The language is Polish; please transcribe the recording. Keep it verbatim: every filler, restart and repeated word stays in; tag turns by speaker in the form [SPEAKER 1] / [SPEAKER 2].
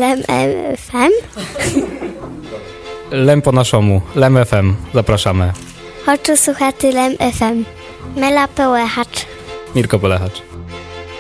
[SPEAKER 1] Lem F M.
[SPEAKER 2] Lem po naszemu, Lem F M, zapraszamy.
[SPEAKER 1] Хочу słuchać Lem F M. Mela Połechacz.
[SPEAKER 2] Mirko Polechacz.